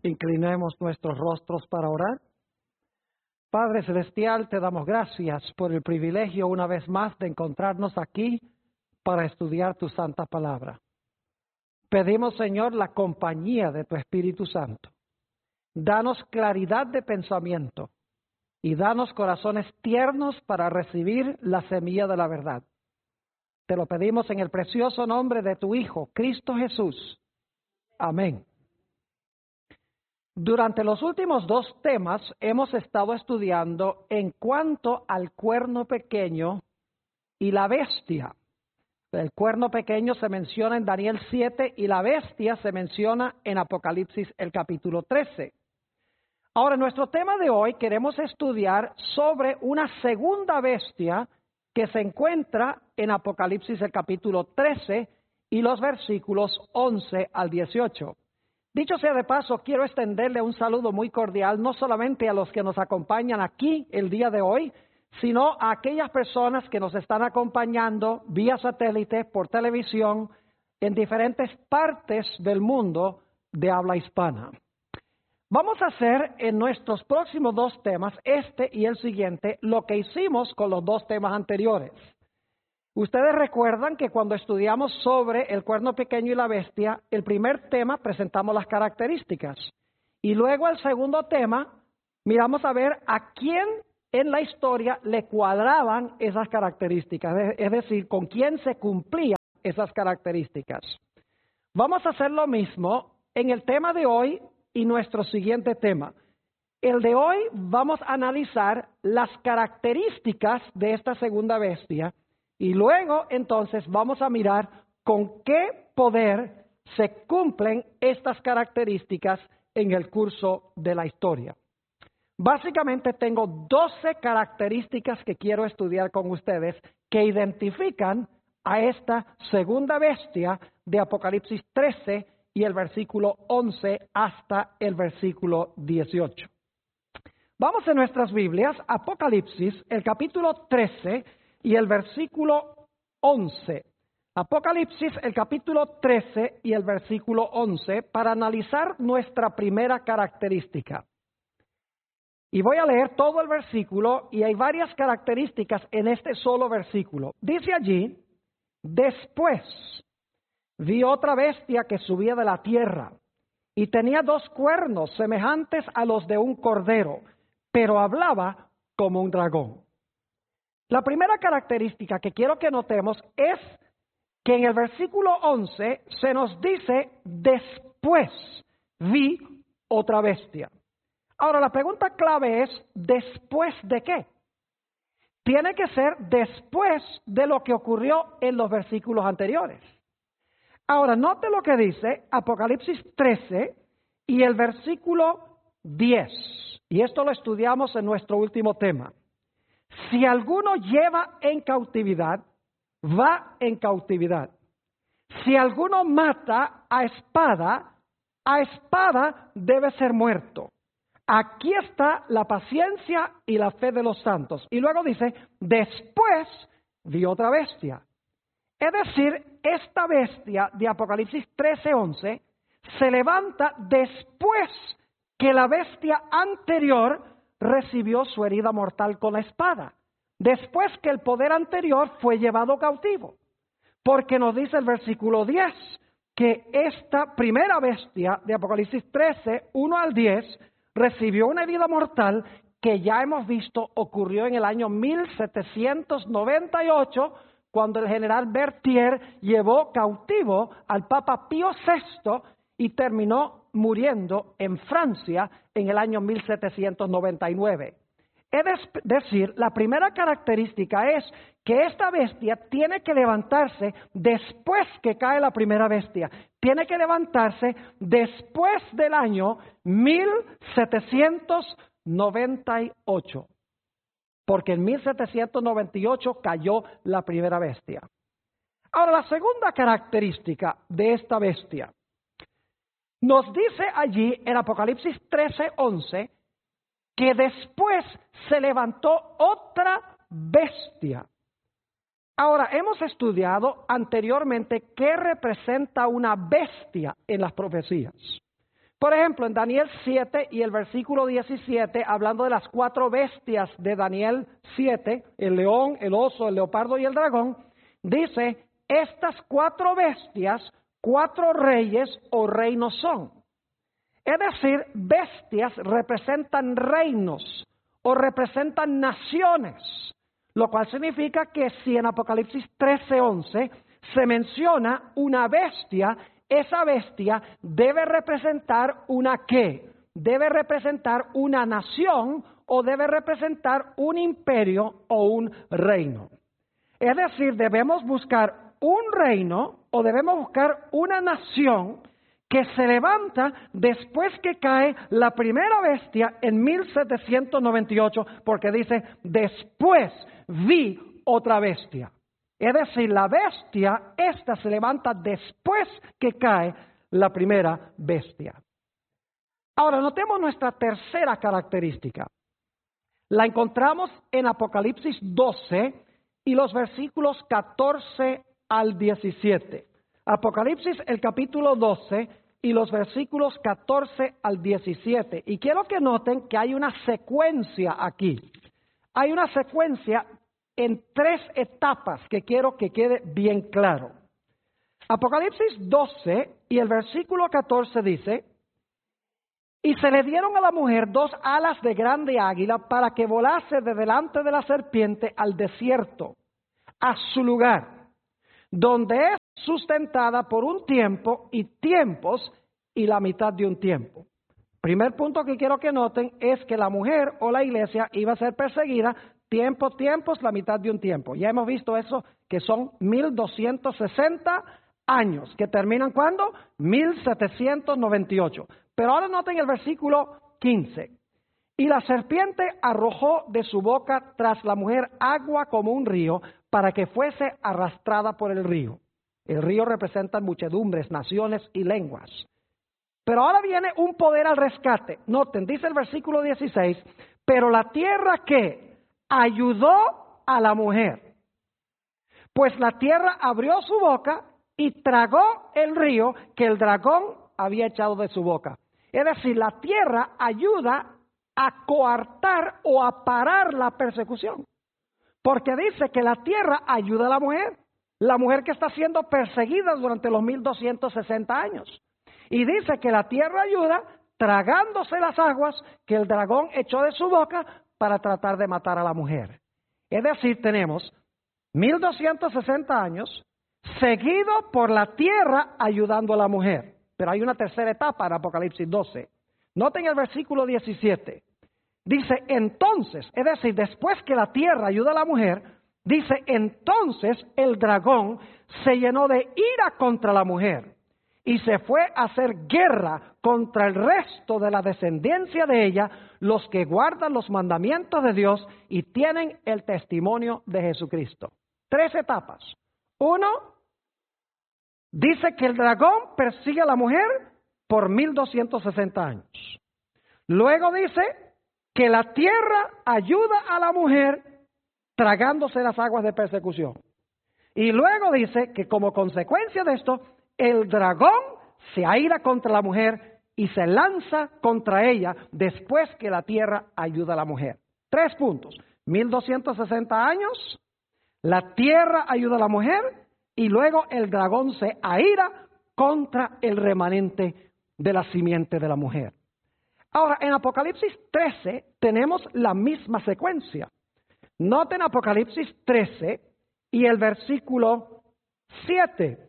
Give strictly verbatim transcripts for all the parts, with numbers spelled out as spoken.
Inclinemos nuestros rostros para orar. Padre Celestial, te damos gracias por el privilegio una vez más de encontrarnos aquí para estudiar tu santa palabra. Pedimos, Señor, la compañía de tu Espíritu Santo. Danos claridad de pensamiento y danos corazones tiernos para recibir la semilla de la verdad. Te lo pedimos en el precioso nombre de tu Hijo, Cristo Jesús. Amén. Durante los últimos dos temas hemos estado estudiando en cuanto al cuerno pequeño y la bestia. El cuerno pequeño se menciona en Daniel siete y la bestia se menciona en Apocalipsis el capítulo trece. Ahora, en nuestro tema de hoy queremos estudiar sobre una segunda bestia que se encuentra en Apocalipsis el capítulo trece y los versículos once al dieciocho. Dicho sea de paso, quiero extenderle un saludo muy cordial, no solamente a los que nos acompañan aquí el día de hoy, sino a aquellas personas que nos están acompañando vía satélite, por televisión, en diferentes partes del mundo de habla hispana. Vamos a hacer en nuestros próximos dos temas, este y el siguiente, lo que hicimos con los dos temas anteriores. Ustedes recuerdan que cuando estudiamos sobre el cuerno pequeño y la bestia, el primer tema presentamos las características. Y luego el segundo tema, miramos a ver a quién en la historia le cuadraban esas características, es decir, con quién se cumplían esas características. Vamos a hacer lo mismo en el tema de hoy y nuestro siguiente tema. El de hoy vamos a analizar las características de esta segunda bestia. Y luego, entonces, vamos a mirar con qué poder se cumplen estas características en el curso de la historia. Básicamente tengo doce características que quiero estudiar con ustedes que identifican a esta segunda bestia de Apocalipsis trece y el versículo once hasta el versículo dieciocho. Vamos en nuestras Biblias, Apocalipsis, el capítulo trece y el versículo once. Apocalipsis, el capítulo trece y el versículo once, para analizar nuestra primera característica. Y voy a leer todo el versículo y hay varias características en este solo versículo. Dice allí, después vi otra bestia que subía de la tierra y tenía dos cuernos semejantes a los de un cordero, pero hablaba como un dragón. La primera característica que quiero que notemos es que en el versículo once se nos dice, después vi otra bestia. Ahora, la pregunta clave es, ¿después de qué? Tiene que ser después de lo que ocurrió en los versículos anteriores. Ahora, note lo que dice Apocalipsis trece y el versículo diez. Y esto lo estudiamos en nuestro último tema. Si alguno lleva en cautividad, va en cautividad. Si alguno mata a espada, a espada debe ser muerto. Aquí está la paciencia y la fe de los santos. Y luego dice, después vi otra bestia. Es decir, esta bestia de Apocalipsis trece once se levanta después que la bestia anterior recibió su herida mortal con la espada, después que el poder anterior fue llevado cautivo. Porque nos dice el versículo diez que esta primera bestia de Apocalipsis trece, uno al diez, recibió una herida mortal que ya hemos visto ocurrió en el año mil setecientos noventa y ocho, cuando el general Berthier llevó cautivo al Papa Pío sexto y terminó muriendo en Francia en el año mil setecientos noventa y nueve. Es decir, la primera característica es que esta bestia tiene que levantarse después que cae la primera bestia. Tiene que levantarse después del año mil setecientos noventa y ocho. Porque en mil setecientos noventa y ocho cayó la primera bestia. Ahora, la segunda característica de esta bestia nos dice allí en Apocalipsis trece once que después se levantó otra bestia. Ahora, hemos estudiado anteriormente qué representa una bestia en las profecías. Por ejemplo, en Daniel siete y el versículo diecisiete, hablando de las cuatro bestias de Daniel siete, el león, el oso, el leopardo y el dragón, dice, estas cuatro bestias, cuatro reyes o reinos son. Es decir, bestias representan reinos o representan naciones, lo cual significa que si en Apocalipsis trece once se menciona una bestia, esa bestia debe representar una ¿qué? Debe representar una nación o debe representar un imperio o un reino. Es decir, debemos buscar un reino o debemos buscar una nación que se levanta después que cae la primera bestia en mil setecientos noventa y ocho, porque dice, después vi otra bestia. Es decir, la bestia, esta se levanta después que cae la primera bestia. Ahora, notemos nuestra tercera característica. La encontramos en Apocalipsis doce y los versículos catorce al diecisiete. Apocalipsis, el capítulo doce y los versículos catorce al diecisiete. Y quiero que noten que hay una secuencia aquí. Hay una secuencia en tres etapas que quiero que quede bien claro. Apocalipsis doce y el versículo catorce dice, y se le dieron a la mujer dos alas de grande águila para que volase de delante de la serpiente al desierto, a su lugar, donde es sustentada por un tiempo y tiempos y la mitad de un tiempo. Primer punto que quiero que noten es que la mujer o la iglesia iba a ser perseguida tiempo, tiempos, la mitad de un tiempo. Ya hemos visto eso, que son mil doscientos sesenta años, que terminan ¿cuándo? mil setecientos noventa y ocho. Pero ahora noten el versículo quince. Y la serpiente arrojó de su boca tras la mujer agua como un río para que fuese arrastrada por el río. El río representa muchedumbres, naciones y lenguas. Pero ahora viene un poder al rescate. Noten, dice el versículo dieciséis, pero la tierra ¿qué? Ayudó a la mujer. Pues la tierra abrió su boca y tragó el río que el dragón había echado de su boca. Es decir, la tierra ayuda a coartar o a parar la persecución. Porque dice que la tierra ayuda a la mujer. La mujer que está siendo perseguida durante los mil doscientos sesenta años. Y dice que la tierra ayuda tragándose las aguas que el dragón echó de su boca para tratar de matar a la mujer. Es decir, tenemos mil doscientos sesenta años seguido por la tierra ayudando a la mujer. Pero hay una tercera etapa en Apocalipsis doce. Noten el versículo diecisiete. Dice, entonces, es decir, después que la tierra ayuda a la mujer, dice, entonces el dragón se llenó de ira contra la mujer y se fue a hacer guerra contra el resto de la descendencia de ella, los que guardan los mandamientos de Dios y tienen el testimonio de Jesucristo. Tres etapas. Uno, dice que el dragón persigue a la mujer por mil doscientos sesenta años. Luego dice que la tierra ayuda a la mujer tragándose las aguas de persecución. Y luego dice que como consecuencia de esto, el dragón se aira contra la mujer y se lanza contra ella después que la tierra ayuda a la mujer. Tres puntos. mil doscientos sesenta años, la tierra ayuda a la mujer y luego el dragón se aira contra el remanente de la simiente de la mujer. Ahora, en Apocalipsis trece tenemos la misma secuencia. Noten Apocalipsis trece y el versículo siete.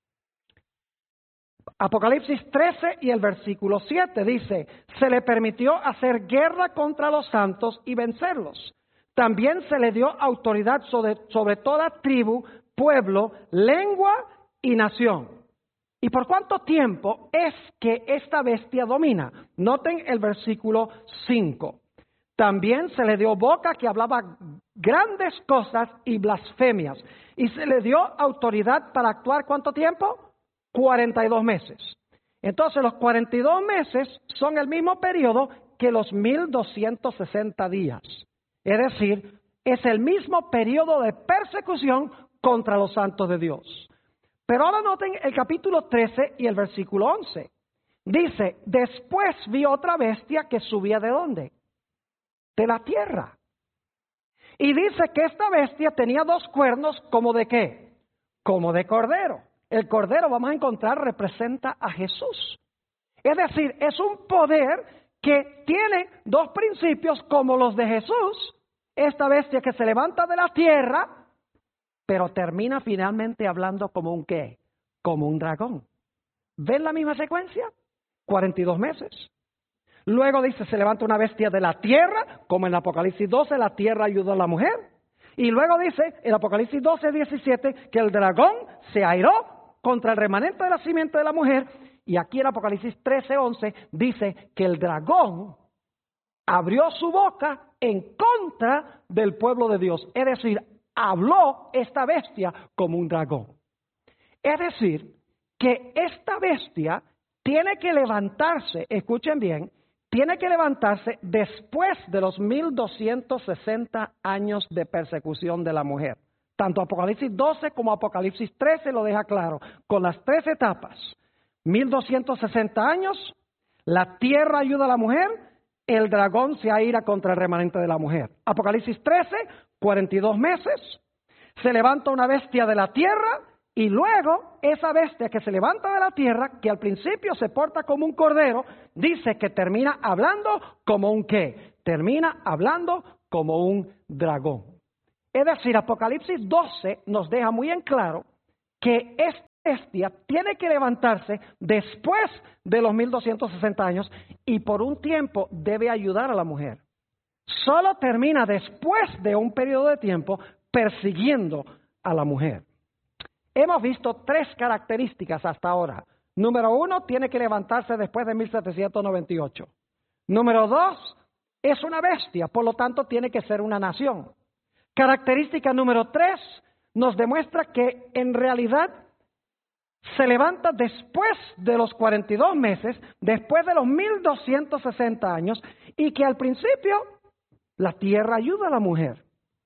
Apocalipsis trece y el versículo siete dice, se le permitió hacer guerra contra los santos y vencerlos. También se le dio autoridad sobre, sobre toda tribu, pueblo, lengua y nación. ¿Y por cuánto tiempo es que esta bestia domina? Noten el versículo cinco. También se le dio boca que hablaba grandes cosas y blasfemias. Y se le dio autoridad para actuar ¿cuánto tiempo? cuarenta y dos meses. Entonces los cuarenta y dos meses son el mismo periodo que los mil doscientos sesenta días. Es decir, es el mismo periodo de persecución contra los santos de Dios. Pero ahora noten el capítulo trece y el versículo once. Dice, después vi otra bestia que subía ¿de dónde? De la tierra. Y dice que esta bestia tenía dos cuernos, ¿como de qué? Como de cordero. El cordero, vamos a encontrar, representa a Jesús. Es decir, es un poder que tiene dos principios como los de Jesús. Esta bestia que se levanta de la tierra, pero termina finalmente hablando como un ¿qué? Como un dragón. ¿Ven la misma secuencia? cuarenta y dos meses. Luego dice, se levanta una bestia de la tierra, como en Apocalipsis doce, la tierra ayudó a la mujer. Y luego dice, en Apocalipsis doce, diecisiete, que el dragón se airó contra el remanente de la simiente de la mujer. Y aquí en Apocalipsis trece, once, dice que el dragón abrió su boca en contra del pueblo de Dios. Es decir, habló esta bestia como un dragón. Es decir, que esta bestia tiene que levantarse, escuchen bien, tiene que levantarse después de los mil doscientos sesenta años de persecución de la mujer. Tanto Apocalipsis doce como Apocalipsis trece lo deja claro, con las tres etapas. mil doscientos sesenta años, la tierra ayuda a la mujer, el dragón se aira contra el remanente de la mujer. Apocalipsis trece, cuarenta y dos meses, se levanta una bestia de la tierra. Y luego, esa bestia que se levanta de la tierra, que al principio se porta como un cordero, dice que termina hablando como un ¿qué? Termina hablando como un dragón. Es decir, Apocalipsis doce nos deja muy en claro que esta bestia tiene que levantarse después de los mil doscientos sesenta años y por un tiempo debe ayudar a la mujer. Solo termina después de un periodo de tiempo persiguiendo a la mujer. Hemos visto tres características hasta ahora. Número uno, tiene que levantarse después de mil setecientos noventa y ocho. Número dos, es una bestia, por lo tanto tiene que ser una nación. Característica número tres, nos demuestra que en realidad se levanta después de los cuarenta y dos meses, después de los mil doscientos sesenta años, y que al principio la tierra ayuda a la mujer.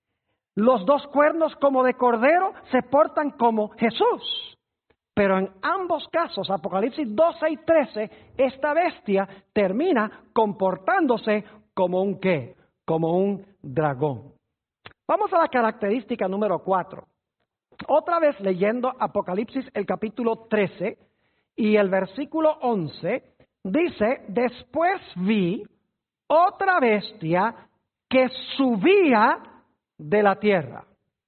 Los dos cuernos como de cordero se portan como Jesús. Pero en ambos casos, Apocalipsis doce y trece, esta bestia termina comportándose como un ¿qué? Como un dragón. Vamos a la característica número cuatro. Otra vez leyendo Apocalipsis el capítulo trece y el versículo once, dice, después vi otra bestia que subía de la tierra.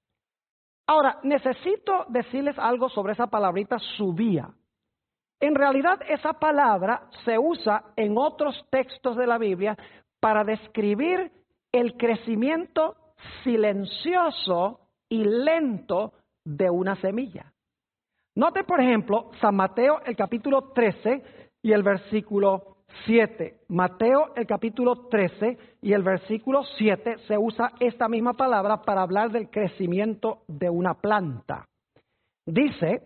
Ahora, necesito decirles algo sobre esa palabrita subía. En realidad, esa palabra se usa en otros textos de la Biblia para describir el crecimiento silencioso y lento de una semilla. Note, por ejemplo, San Mateo, el capítulo trece y el versículo siete. Mateo, el capítulo trece y el versículo siete, se usa esta misma palabra para hablar del crecimiento de una planta. Dice,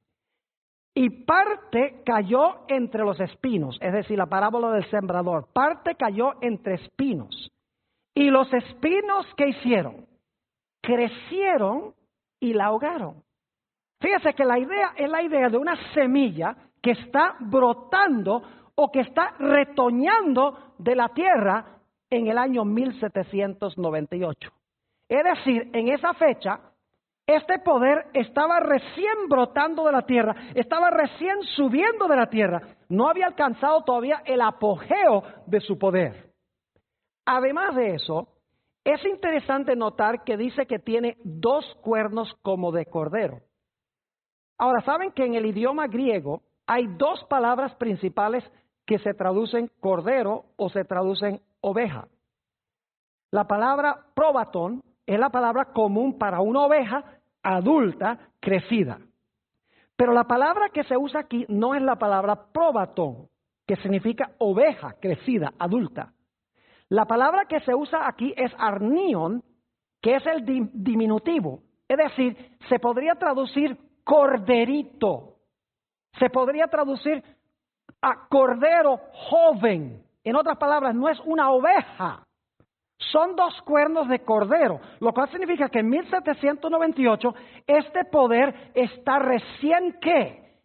y parte cayó entre los espinos, es decir, la parábola del sembrador. Parte cayó entre espinos. Y los espinos, ¿qué hicieron? Crecieron y la ahogaron. Fíjese que la idea es la idea de una semilla que está brotando o que está retoñando de la tierra en el año mil setecientos noventa y ocho. Es decir, en esa fecha, este poder estaba recién brotando de la tierra, estaba recién subiendo de la tierra, no había alcanzado todavía el apogeo de su poder. Además de eso, es interesante notar que dice que tiene dos cuernos como de cordero. Ahora, ¿saben que en el idioma griego hay dos palabras principales que se traducen cordero o se traducen oveja? La palabra probatón es la palabra común para una oveja adulta crecida. Pero la palabra que se usa aquí no es la palabra probatón, que significa oveja crecida, adulta. La palabra que se usa aquí es arnion, que es el diminutivo. Es decir, se podría traducir corderito. Se podría traducir a cordero joven. En otras palabras, no es una oveja. Son dos cuernos de cordero, lo cual significa que en mil setecientos noventa y ocho este poder está recién ¿qué?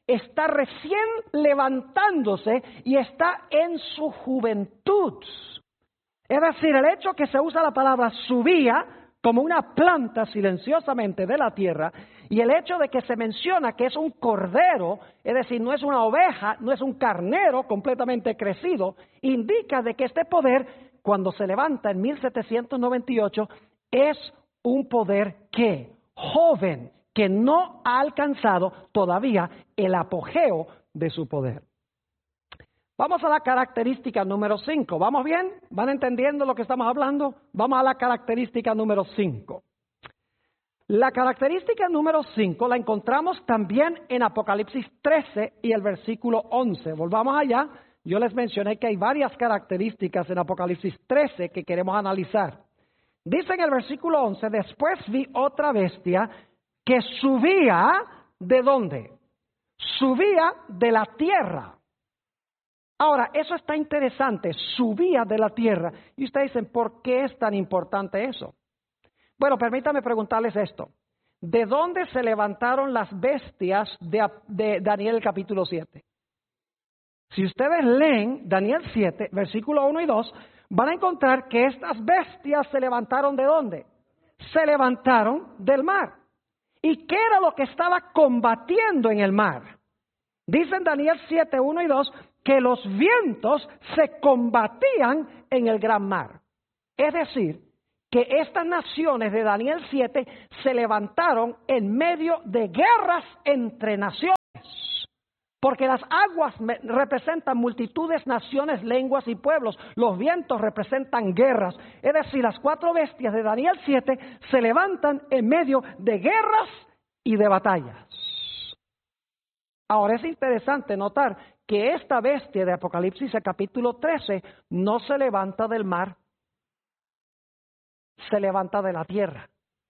está recién levantándose y está en su juventud. Es decir, el hecho que se usa la palabra subía como una planta silenciosamente de la tierra, y el hecho de que se menciona que es un cordero, es decir, no es una oveja, no es un carnero completamente crecido, indica de que este poder, cuando se levanta en mil setecientos noventa y ocho, es un poder que, joven, que no ha alcanzado todavía el apogeo de su poder. Vamos a la característica número cinco. ¿Vamos bien? ¿Van entendiendo lo que estamos hablando? Vamos a la característica número cinco. La característica número cinco la encontramos también en Apocalipsis trece y el versículo once. Volvamos allá. Yo les mencioné que hay varias características en Apocalipsis trece que queremos analizar. Dice en el versículo once, después vi otra bestia que subía, ¿de dónde? Subía de la tierra. Ahora, eso está interesante, subía de la tierra. Y ustedes dicen, ¿por qué es tan importante eso? Bueno, permítame preguntarles esto. ¿De dónde se levantaron las bestias de, de Daniel capítulo siete? Si ustedes leen Daniel siete, versículo uno y dos, van a encontrar que estas bestias se levantaron ¿de dónde? Se levantaron del mar. ¿Y qué era lo que estaba combatiendo en el mar? Dicen Daniel siete, uno y dos, que los vientos se combatían en el gran mar. Es decir, que estas naciones de Daniel siete se levantaron en medio de guerras entre naciones. Porque las aguas representan multitudes, naciones, lenguas y pueblos. Los vientos representan guerras. Es decir, las cuatro bestias de Daniel siete se levantan en medio de guerras y de batallas. Ahora es interesante notar que esta bestia de Apocalipsis, el capítulo trece, no se levanta del mar, se levanta de la tierra.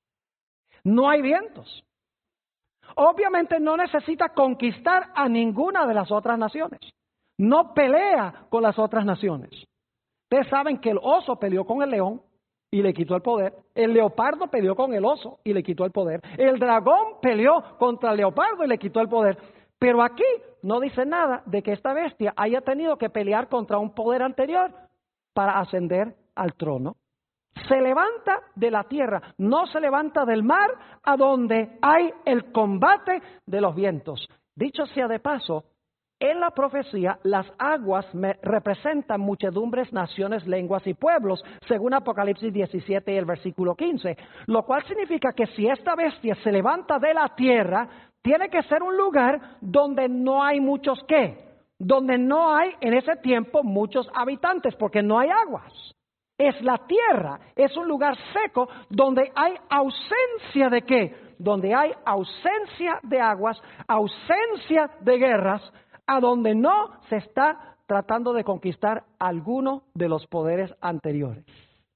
No hay vientos. Obviamente no necesita conquistar a ninguna de las otras naciones. No pelea con las otras naciones. Ustedes saben que el oso peleó con el león y le quitó el poder. El leopardo peleó con el oso y le quitó el poder. El dragón peleó contra el leopardo y le quitó el poder. Pero aquí no dice nada de que esta bestia haya tenido que pelear contra un poder anterior para ascender al trono. Se levanta de la tierra, no se levanta del mar, a donde hay el combate de los vientos. Dicho sea de paso, en la profecía las aguas me representan muchedumbres, naciones, lenguas y pueblos, según Apocalipsis diecisiete y el versículo quince, lo cual significa que si esta bestia se levanta de la tierra, tiene que ser un lugar donde no hay muchos ¿qué? Donde no hay en ese tiempo muchos habitantes, porque no hay aguas. Es la tierra, es un lugar seco donde hay ausencia de ¿qué? Donde hay ausencia de aguas, ausencia de guerras, a donde no se está tratando de conquistar alguno de los poderes anteriores.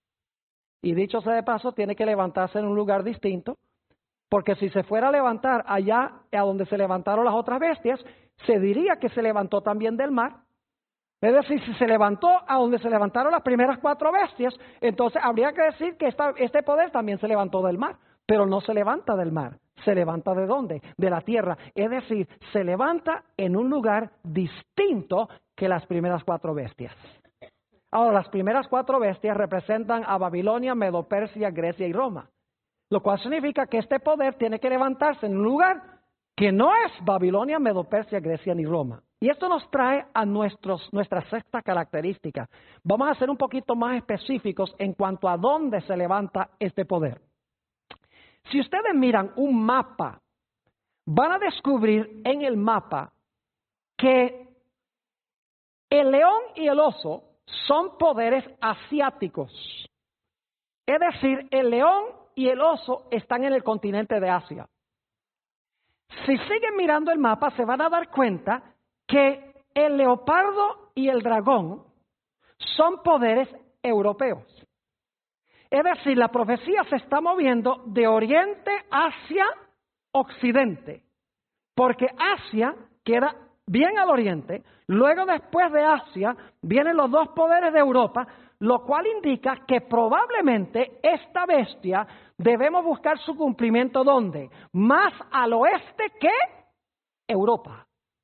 Y dicho sea de paso, tiene que levantarse en un lugar distinto, porque si se fuera a levantar allá a donde se levantaron las otras bestias, se diría que se levantó también del mar. Es decir, si se levantó a donde se levantaron las primeras cuatro bestias, entonces habría que decir que esta, este poder también se levantó del mar, pero no se levanta del mar, se levanta ¿de dónde? De la tierra. Es decir, se levanta en un lugar distinto que las primeras cuatro bestias. Ahora, las primeras cuatro bestias representan a Babilonia, Medo-Persia, Grecia y Roma, lo cual significa que este poder tiene que levantarse en un lugar que no es Babilonia, Medo-Persia, Grecia ni Roma. Y esto nos trae a nuestros, nuestra sexta característica. Vamos a ser un poquito más específicos en cuanto a dónde se levanta este poder. Si ustedes miran un mapa, van a descubrir en el mapa que el león y el oso son poderes asiáticos. Es decir, el león y el oso están en el continente de Asia. Si siguen mirando el mapa, se van a dar cuenta que el leopardo y el dragón son poderes europeos. Es decir, la profecía se está moviendo de oriente hacia occidente, porque Asia queda bien al oriente, luego después de Asia vienen los dos poderes de Europa, lo cual indica que probablemente esta bestia debemos buscar su cumplimiento ¿dónde? Más al oeste que Europa.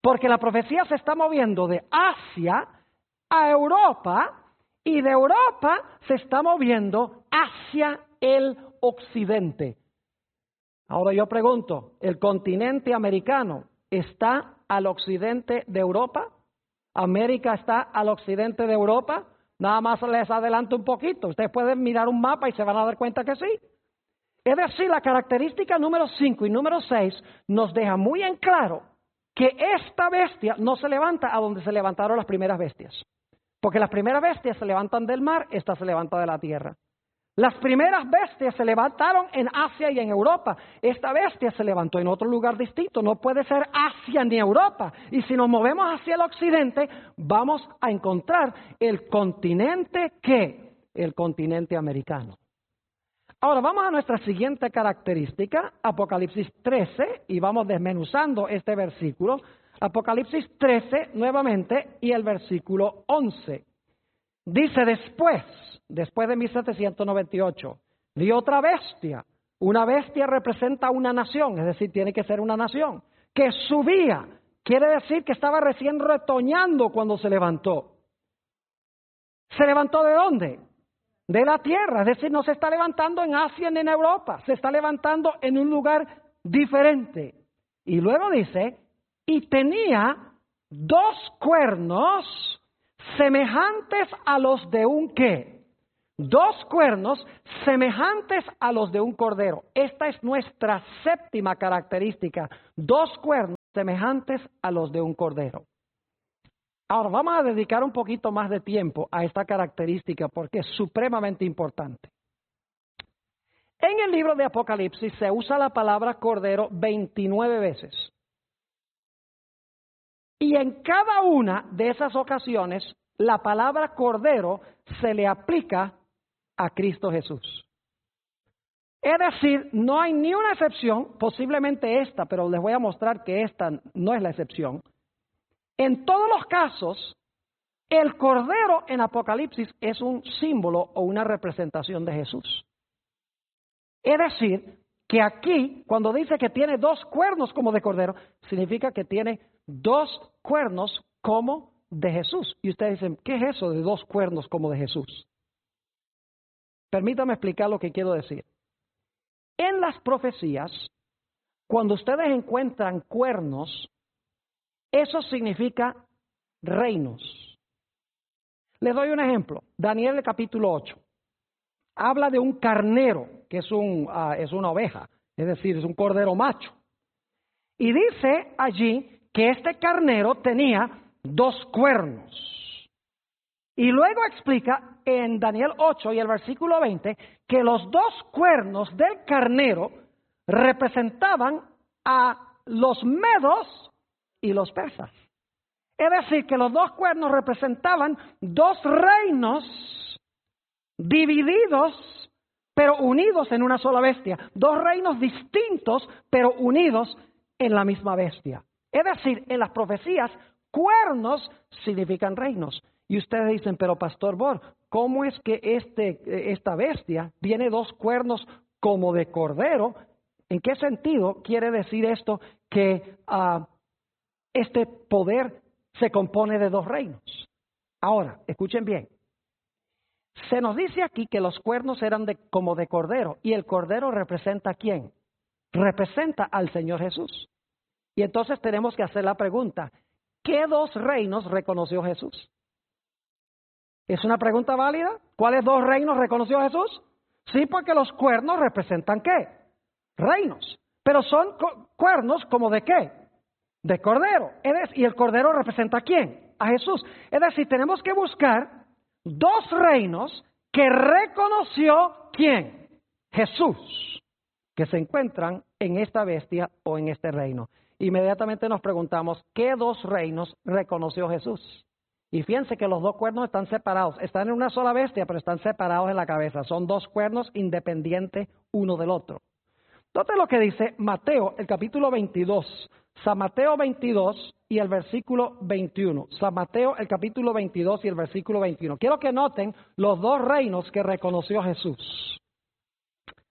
Porque la profecía se está moviendo de Asia a Europa y de Europa se está moviendo hacia el occidente. Ahora yo pregunto, ¿el continente americano está al occidente de Europa? ¿América está al occidente de Europa? Nada más les adelanto un poquito. Ustedes pueden mirar un mapa y se van a dar cuenta que sí. Es decir, la característica número cinco y número seis nos deja muy en claro que esta bestia no se levanta a donde se levantaron las primeras bestias. Porque las primeras bestias se levantan del mar, esta se levanta de la tierra. Las primeras bestias se levantaron en Asia y en Europa. Esta bestia se levantó en otro lugar distinto. No puede ser Asia ni Europa. Y si nos movemos hacia el occidente, vamos a encontrar el continente ¿qué? El continente americano. Ahora vamos a nuestra siguiente característica, Apocalipsis trece, y vamos desmenuzando este versículo. Apocalipsis trece nuevamente y el versículo once. Dice después, después de mil setecientos noventa y ocho, vi otra bestia. Una bestia representa una nación, es decir, tiene que ser una nación, que subía. Quiere decir que estaba recién retoñando cuando se levantó. ¿Se levantó de dónde? De la tierra, es decir, no se está levantando en Asia ni en Europa, se está levantando en un lugar diferente. Y luego dice, y tenía dos cuernos semejantes a los de un ¿qué? Dos cuernos semejantes a los de un cordero. Esta es nuestra séptima característica. Dos cuernos semejantes a los de un cordero. Ahora vamos a dedicar un poquito más de tiempo a esta característica porque es supremamente importante. En el libro de Apocalipsis se usa la palabra cordero veintinueve veces. Y en cada una de esas ocasiones, la palabra cordero se le aplica a Cristo Jesús. Es decir, no hay ni una excepción, posiblemente esta, pero les voy a mostrar que esta no es la excepción. En todos los casos, el cordero en Apocalipsis es un símbolo o una representación de Jesús. Es decir, que aquí, cuando dice que tiene dos cuernos como de cordero, significa que tiene dos cuernos como de Jesús. Y ustedes dicen, ¿qué es eso de dos cuernos como de Jesús? Permítame explicar lo que quiero decir. En las profecías, cuando ustedes encuentran cuernos, eso significa reinos. Les doy un ejemplo. Daniel el capítulo ocho. Habla de un carnero, que es, un, uh, es una oveja, es decir, es un cordero macho. Y dice allí que este carnero tenía dos cuernos. Y luego explica en Daniel ocho y el versículo veinte que los dos cuernos del carnero representaban a los medos y los persas. Es decir, que los dos cuernos representaban dos reinos divididos, pero unidos en una sola bestia. Dos reinos distintos, pero unidos en la misma bestia. Es decir, en las profecías, cuernos significan reinos. Y ustedes dicen, pero Pastor Bor, ¿cómo es que este, esta bestia tiene dos cuernos como de cordero? ¿En qué sentido quiere decir esto que uh, este poder se compone de dos reinos? Ahora, escuchen bien. Se nos dice aquí que los cuernos eran de, como de cordero, y el cordero representa ¿a quién? Representa al Señor Jesús. Y entonces tenemos que hacer la pregunta, ¿qué dos reinos reconoció Jesús? ¿Es una pregunta válida? ¿Cuáles dos reinos reconoció Jesús? Sí, porque los cuernos representan ¿qué? Reinos. Pero son cuernos como de ¿qué? De cordero. ¿Y el cordero representa a quién? A Jesús. Es decir, tenemos que buscar dos reinos que reconoció ¿quién? Jesús, que se encuentran en esta bestia o en este reino. Inmediatamente nos preguntamos, ¿qué dos reinos reconoció Jesús? Y fíjense que los dos cuernos están separados, están en una sola bestia, pero están separados en la cabeza. Son dos cuernos independientes uno del otro. Entonces lo que dice Mateo, el capítulo veintidós, San Mateo veintidós y el versículo veintiuno. San Mateo, el capítulo veintidós y el versículo veintiuno. Quiero que noten los dos reinos que reconoció Jesús.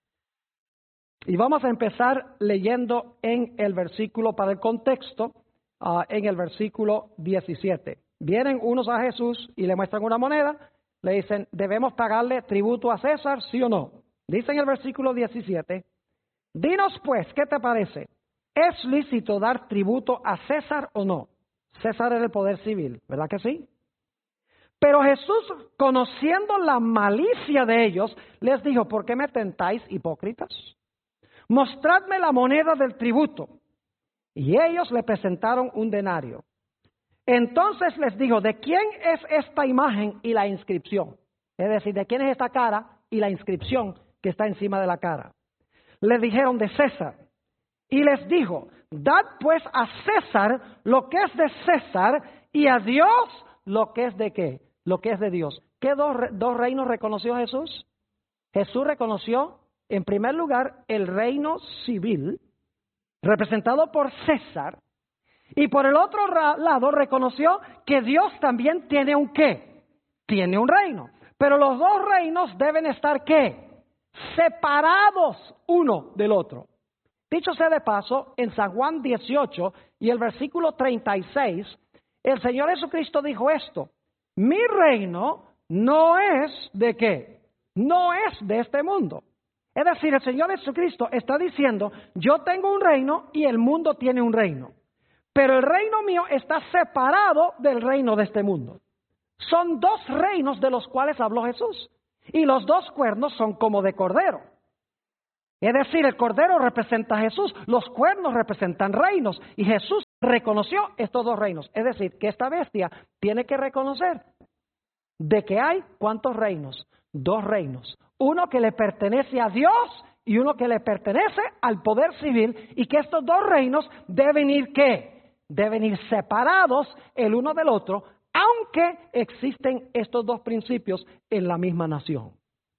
Y vamos a empezar leyendo en el versículo para el contexto. uh, en el versículo diecisiete. Vienen unos a Jesús y le muestran una moneda, le dicen, ¿debemos pagarle tributo a César, sí o no? Dice en el versículo diecisiete, dinos pues, ¿qué te parece? ¿Es lícito dar tributo a César o no? César era el poder civil, ¿verdad que sí? Pero Jesús, conociendo la malicia de ellos, les dijo, ¿por qué me tentáis, hipócritas? Mostradme la moneda del tributo. Y ellos le presentaron un denario. Entonces les dijo, ¿de quién es esta imagen y la inscripción? Es decir, ¿de quién es esta cara y la inscripción que está encima de la cara? Le dijeron, de César. Y les dijo, dad pues a César lo que es de César y a Dios lo que es de qué, lo que es de Dios. ¿Qué dos, dos reinos reconoció Jesús? Jesús reconoció, en primer lugar, el reino civil, representado por César, y por el otro lado reconoció que Dios también tiene un qué, tiene un reino. Pero los dos reinos deben estar qué, separados uno del otro. Dicho sea de paso, en San Juan dieciocho y el versículo treinta y seis, el Señor Jesucristo dijo esto, mi reino no es de qué, no es de este mundo. Es decir, el Señor Jesucristo está diciendo, yo tengo un reino y el mundo tiene un reino, pero el reino mío está separado del reino de este mundo. Son dos reinos de los cuales habló Jesús, y los dos cuernos son como de cordero. Es decir, el cordero representa a Jesús, los cuernos representan reinos, y Jesús reconoció estos dos reinos. Es decir, que esta bestia tiene que reconocer de que hay ¿cuántos reinos? Dos reinos. Uno que le pertenece a Dios y uno que le pertenece al poder civil, y que estos dos reinos deben ir ¿qué? Deben ir separados el uno del otro, aunque existen estos dos principios en la misma nación.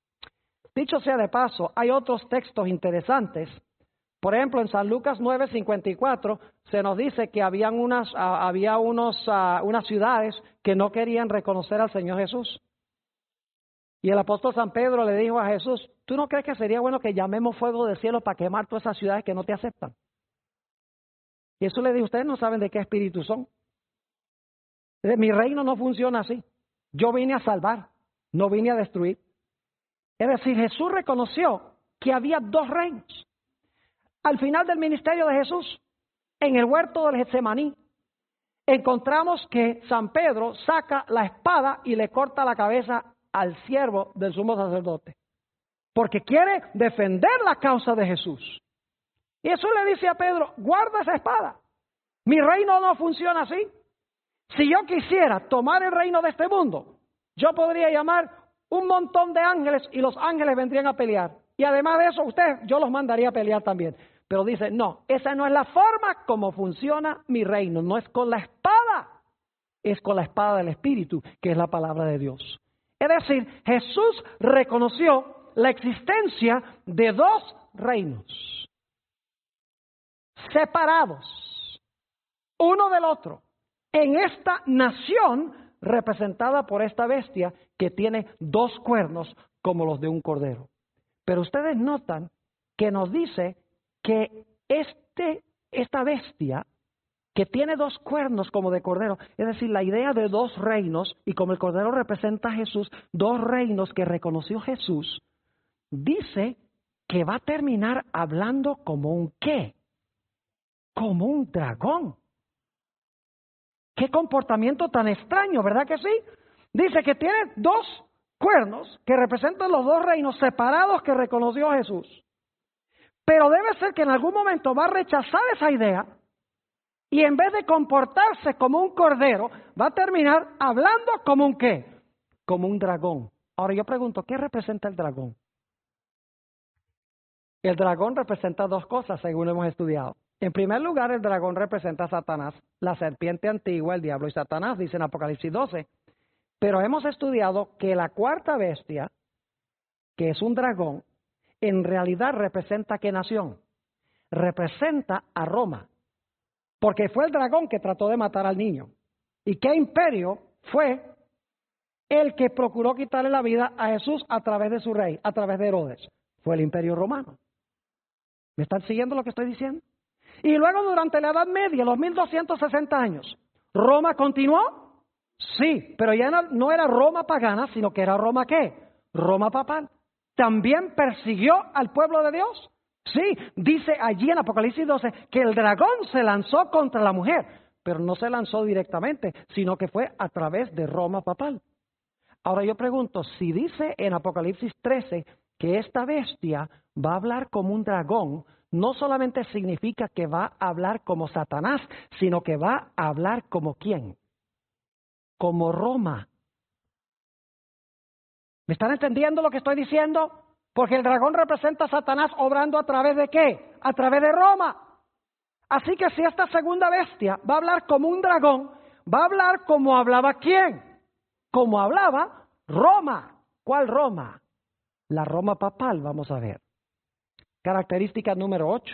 Dicho sea de paso, hay otros textos interesantes. Por ejemplo, en San Lucas nueve cincuenta y cuatro se nos dice que habían unas, uh, había unos, uh, unas ciudades que no querían reconocer al Señor Jesús. Y el apóstol San Pedro le dijo a Jesús, ¿tú no crees que sería bueno que llamemos fuego del cielo para quemar todas esas ciudades que no te aceptan? Y Jesús le dijo, ustedes no saben de qué espíritu son. Mi reino no funciona así. Yo vine a salvar, no vine a destruir. Es decir, Jesús reconoció que había dos reinos. Al final del ministerio de Jesús, en el huerto del Getsemaní, encontramos que San Pedro saca la espada y le corta la cabeza al siervo del sumo sacerdote, porque quiere defender la causa de Jesús. Y Jesús le dice a Pedro, guarda esa espada. Mi reino no funciona así. Si yo quisiera tomar el reino de este mundo, yo podría llamar un montón de ángeles y los ángeles vendrían a pelear. Y además de eso, usted, yo los mandaría a pelear también. Pero dice, no, esa no es la forma como funciona mi reino. No es con la espada, es con la espada del Espíritu, que es la palabra de Dios. Es decir, Jesús reconoció la existencia de dos reinos, separados, uno del otro, en esta nación representada por esta bestia que tiene dos cuernos como los de un cordero. Pero ustedes notan que nos dice que este, esta bestia que tiene dos cuernos como de cordero, es decir, la idea de dos reinos, y como el cordero representa a Jesús, dos reinos que reconoció Jesús, dice que va a terminar hablando como un ¿qué? Como un dragón. Qué comportamiento tan extraño, ¿verdad que sí? Dice que tiene dos cuernos que representan los dos reinos separados que reconoció Jesús. Pero debe ser que en algún momento va a rechazar esa idea y en vez de comportarse como un cordero, va a terminar hablando como un ¿qué? Como un dragón. Ahora yo pregunto, ¿qué representa el dragón? El dragón representa dos cosas, según hemos estudiado. En primer lugar, el dragón representa a Satanás, la serpiente antigua, el diablo y Satanás, dice en Apocalipsis doce. Pero hemos estudiado que la cuarta bestia, que es un dragón, en realidad representa ¿qué nación? Representa a Roma. Porque fue el dragón que trató de matar al niño. ¿Y qué imperio fue el que procuró quitarle la vida a Jesús a través de su rey, a través de Herodes? Fue el imperio romano. ¿Me están siguiendo lo que estoy diciendo? Y luego durante la Edad Media, los mil doscientos sesenta años, ¿Roma continuó? Sí, pero ya no, no era Roma pagana, sino que era Roma ¿qué? Roma papal. ¿También persiguió al pueblo de Dios? Sí, dice allí en Apocalipsis doce que el dragón se lanzó contra la mujer, pero no se lanzó directamente, sino que fue a través de Roma papal. Ahora yo pregunto, si dice en Apocalipsis trece que esta bestia va a hablar como un dragón, no solamente significa que va a hablar como Satanás, sino que va a hablar como ¿quién? Como Roma. ¿Me están entendiendo lo que estoy diciendo? Porque el dragón representa a Satanás obrando a través de ¿qué? A través de Roma. Así que si esta segunda bestia va a hablar como un dragón, va a hablar como hablaba ¿quién? Como hablaba Roma. ¿Cuál Roma? La Roma papal, vamos a ver. Característica número ocho.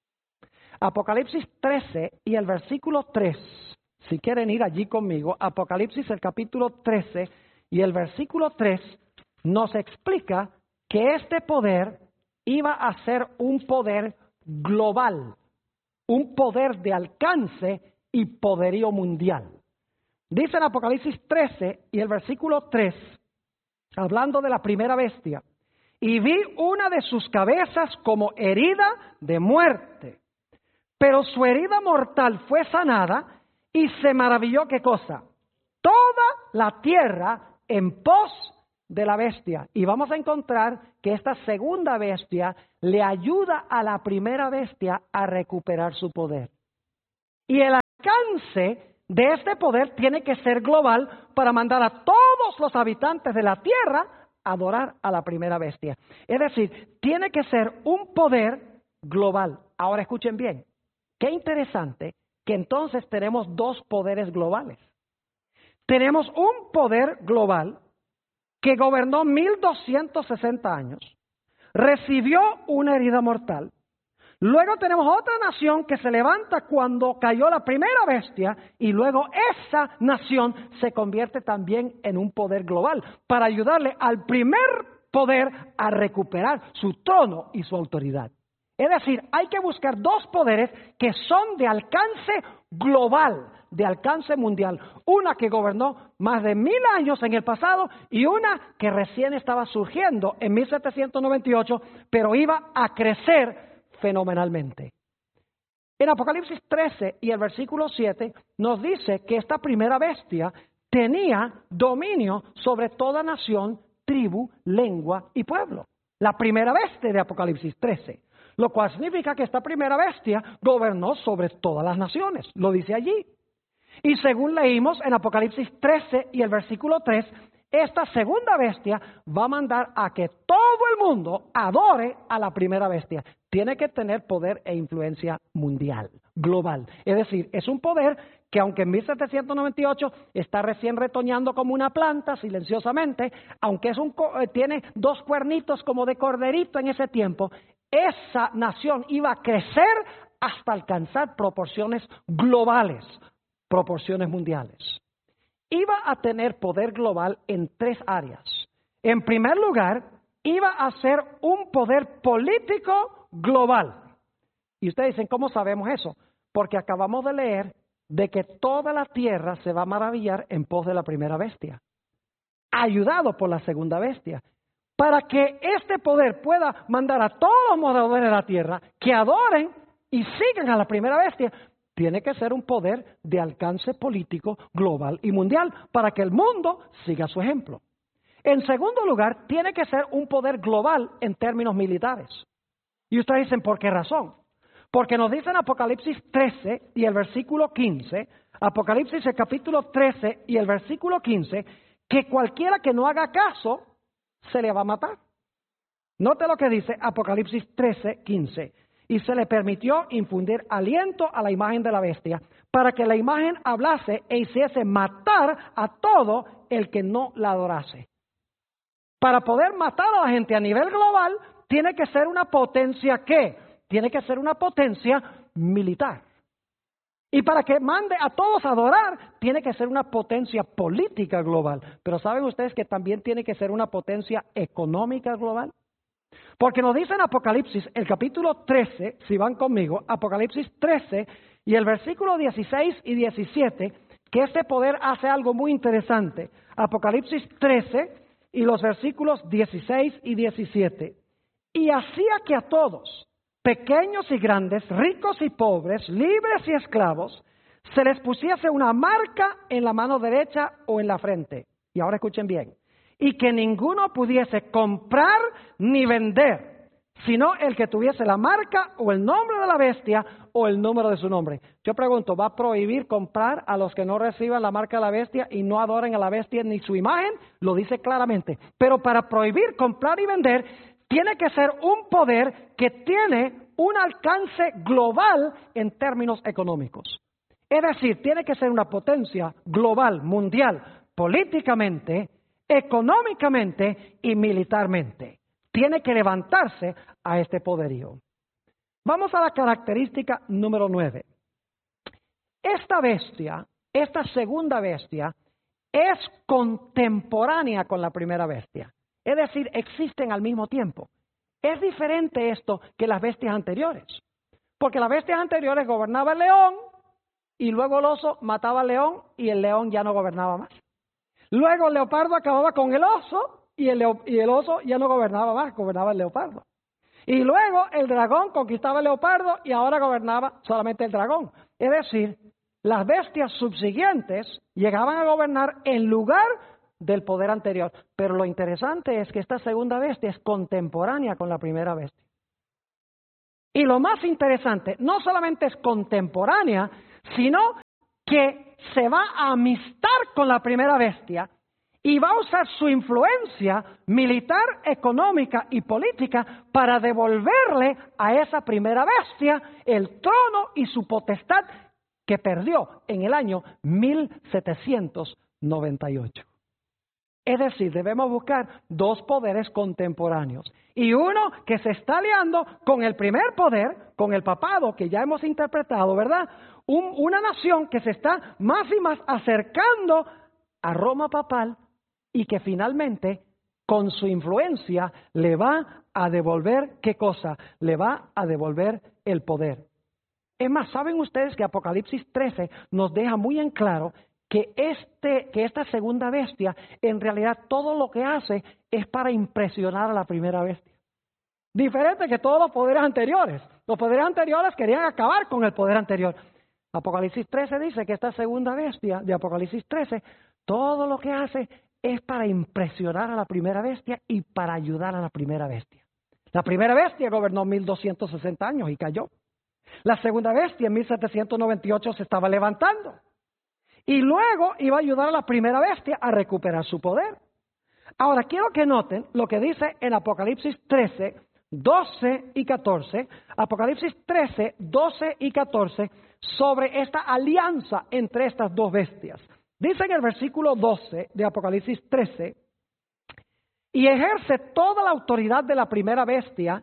Apocalipsis trece y el versículo tres. Si quieren ir allí conmigo, Apocalipsis el capítulo trece y el versículo tres nos explica que este poder iba a ser un poder global, un poder de alcance y poderío mundial. Dice en Apocalipsis trece y el versículo tres, hablando de la primera bestia, y vi una de sus cabezas como herida de muerte, pero su herida mortal fue sanada y se maravilló, ¿qué cosa? Toda la tierra en pos de la bestia. Y vamos a encontrar que esta segunda bestia le ayuda a la primera bestia a recuperar su poder. Y el alcance de este poder tiene que ser global para mandar a todos los habitantes de la tierra a adorar a la primera bestia. Es decir, tiene que ser un poder global. Ahora escuchen bien, qué interesante que entonces tenemos dos poderes globales. Tenemos un poder global que gobernó mil doscientos sesenta años, recibió una herida mortal. Luego tenemos otra nación que se levanta cuando cayó la primera bestia y luego esa nación se convierte también en un poder global para ayudarle al primer poder a recuperar su trono y su autoridad. Es decir, hay que buscar dos poderes que son de alcance global, de alcance mundial. Una que gobernó más de mil años en el pasado y una que recién estaba surgiendo en mil setecientos noventa y ocho, pero iba a crecer fenomenalmente. En Apocalipsis trece y el versículo siete nos dice que esta primera bestia tenía dominio sobre toda nación, tribu, lengua y pueblo. La primera bestia de Apocalipsis trece. Lo cual significa que esta primera bestia gobernó sobre todas las naciones. Lo dice allí. Y según leímos en Apocalipsis trece y el versículo tres, esta segunda bestia va a mandar a que todo el mundo adore a la primera bestia. Tiene que tener poder e influencia mundial, global. Es decir, es un poder que aunque en mil setecientos noventa y ocho está recién retoñando como una planta silenciosamente, aunque es un, tiene dos cuernitos como de corderito en ese tiempo, esa nación iba a crecer hasta alcanzar proporciones globales, proporciones mundiales. Iba a tener poder global en tres áreas. En primer lugar, iba a ser un poder político global. Y ustedes dicen, ¿cómo sabemos eso? Porque acabamos de leer de que toda la tierra se va a maravillar en pos de la primera bestia, ayudado por la segunda bestia. Para que este poder pueda mandar a todos los moradores de la tierra que adoren y sigan a la primera bestia, tiene que ser un poder de alcance político global y mundial para que el mundo siga su ejemplo. En segundo lugar, tiene que ser un poder global en términos militares. Y ustedes dicen, ¿por qué razón? Porque nos dice en Apocalipsis trece y el versículo quince, Apocalipsis el capítulo trece y el versículo quince, que cualquiera que no haga caso se le va a matar. Note lo que dice Apocalipsis trece, quince. Y se le permitió infundir aliento a la imagen de la bestia, para que la imagen hablase e hiciese matar a todo el que no la adorase. Para poder matar a la gente a nivel global, tiene que ser una potencia ¿qué? Tiene que ser una potencia militar. Y para que mande a todos a adorar, tiene que ser una potencia política global. Pero ¿saben ustedes que también tiene que ser una potencia económica global? Porque nos dice en Apocalipsis, el capítulo trece, si van conmigo, Apocalipsis trece y el versículo dieciséis y diecisiete, que este poder hace algo muy interesante. Apocalipsis trece y los versículos dieciséis y diecisiete. Y hacía que a todos, pequeños y grandes, ricos y pobres, libres y esclavos, se les pusiese una marca en la mano derecha o en la frente. Y ahora escuchen bien. Y que ninguno pudiese comprar ni vender, sino el que tuviese la marca o el nombre de la bestia o el número de su nombre. Yo pregunto, ¿va a prohibir comprar a los que no reciban la marca de la bestia y no adoren a la bestia ni su imagen? Lo dice claramente. Pero para prohibir comprar y vender, tiene que ser un poder que tiene un alcance global en términos económicos. Es decir, tiene que ser una potencia global, mundial, políticamente, económicamente y militarmente. Tiene que levantarse a este poderío. Vamos a la característica número nueve. Esta bestia, esta segunda bestia, es contemporánea con la primera bestia. Es decir, existen al mismo tiempo. Es diferente esto que las bestias anteriores. Porque las bestias anteriores gobernaba el león y luego el oso mataba al león y el león ya no gobernaba más. Luego el leopardo acababa con el oso y el, leo, y el oso ya no gobernaba más, gobernaba el leopardo. Y luego el dragón conquistaba el leopardo y ahora gobernaba solamente el dragón. Es decir, las bestias subsiguientes llegaban a gobernar en lugar del poder anterior. Pero lo interesante es que esta segunda bestia es contemporánea con la primera bestia. Y lo más interesante, no solamente es contemporánea, sino que se va a amistar con la primera bestia y va a usar su influencia militar, económica y política para devolverle a esa primera bestia el trono y su potestad que perdió en el año mil setecientos noventa y ocho. Es decir, debemos buscar dos poderes contemporáneos y uno que se está aliando con el primer poder, con el papado que ya hemos interpretado, ¿verdad? Un, una nación que se está más y más acercando a Roma papal y que finalmente con su influencia le va a devolver, ¿qué cosa? Le va a devolver el poder. Es más, ¿saben ustedes que Apocalipsis trece nos deja muy en claro que, este, que esta segunda bestia en realidad todo lo que hace es para impresionar a la primera bestia? Diferente que todos los poderes anteriores. Los poderes anteriores querían acabar con el poder anterior. Apocalipsis trece dice que esta segunda bestia de Apocalipsis trece, todo lo que hace es para impresionar a la primera bestia y para ayudar a la primera bestia. La primera bestia gobernó mil doscientos sesenta años y cayó. La segunda bestia en mil setecientos noventa y ocho se estaba levantando. Y luego iba a ayudar a la primera bestia a recuperar su poder. Ahora, quiero que noten lo que dice en Apocalipsis trece, doce y catorce. Apocalipsis trece, doce y catorce sobre esta alianza entre estas dos bestias. Dice en el versículo doce de Apocalipsis trece, y ejerce toda la autoridad de la primera bestia.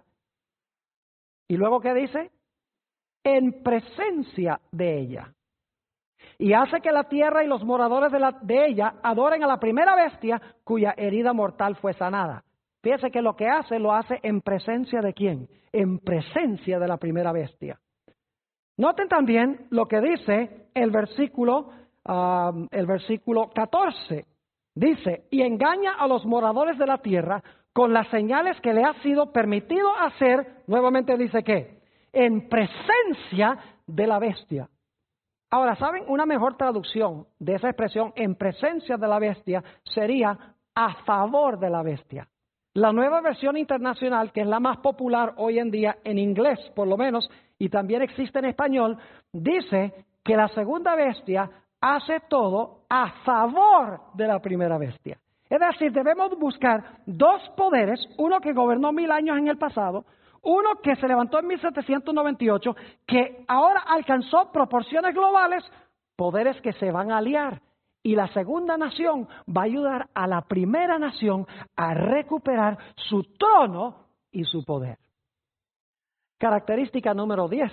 ¿Y luego qué dice? En presencia de ella. Y hace que la tierra y los moradores de, la, de ella adoren a la primera bestia cuya herida mortal fue sanada. Fíjese que lo que hace, lo hace en presencia de quién? En presencia de la primera bestia. Noten también lo que dice el versículo, uh, el versículo catorce. Dice, y engaña a los moradores de la tierra con las señales que le ha sido permitido hacer, nuevamente dice que, en presencia de la bestia. Ahora, ¿saben? Una mejor traducción de esa expresión, en presencia de la bestia, sería a favor de la bestia. La nueva versión internacional, que es la más popular hoy en día, en inglés por lo menos, y también existe en español, dice que la segunda bestia hace todo a favor de la primera bestia. Es decir, debemos buscar dos poderes, uno que gobernó mil años en el pasado, uno que se levantó en mil setecientos noventa y ocho, que ahora alcanzó proporciones globales, poderes que se van a aliar. Y la segunda nación va a ayudar a la primera nación a recuperar su trono y su poder. Característica número diez.